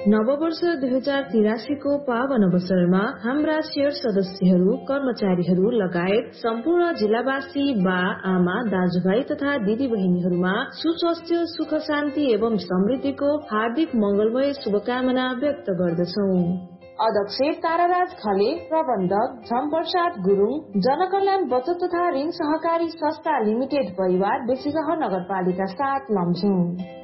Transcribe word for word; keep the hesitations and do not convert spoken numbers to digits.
नववर्ष दुई हजार तिरासीको पावन अवसरमा हाम्रा शेयर सदस्यहरू, कर्मचारीहरू लगायत सम्पूर्ण जिल्लावासी, बा आमा, दाजुभाइ तथा दिदी बहिनीहरूमा सुस्वास्थ्य, सुख शान्ति एवं समृद्धिको हार्दिक मंगलमय शुभकामना व्यक्त गर्दछौ। अध्यक्ष ताराराज खले, प्रबन्धक झमप्रसाद गुरुङ, जनकल्याण बचत तथा ऋण सहकारी संस्था लिमिटेड परिवार बेसीगह नगरपालिका सात लमजुङ।